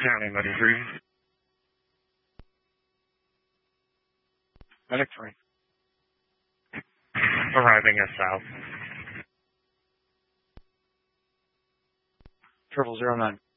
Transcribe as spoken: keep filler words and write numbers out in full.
County, Medic three. Medic three. Arriving at South. Triple zero nine.